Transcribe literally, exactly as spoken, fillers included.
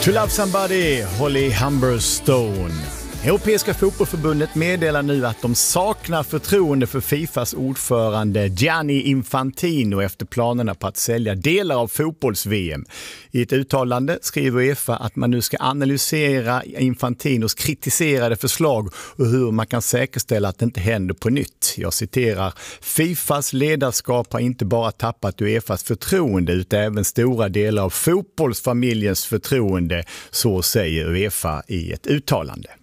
To Love Somebody, Holly Humberstone. Europeiska fotbollsförbundet meddelar nu att de saknar förtroende för Fifas ordförande Gianni Infantino efter planerna på att sälja delar av fotbolls-V M. I ett uttalande skriver UEFA att man nu ska analysera Infantinos kritiserade förslag och hur man kan säkerställa att det inte händer på nytt. Jag citerar: Fifas ledarskap har inte bara tappat UEFAs förtroende utan även stora delar av fotbollsfamiljens förtroende, så säger UEFA i ett uttalande.